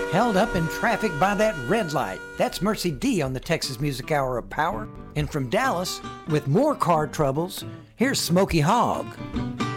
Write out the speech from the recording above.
Held up in traffic by that red light. That's Mercy D on the Texas Music Hour of Power. And from Dallas, with more car troubles, here's Smokey Hogg.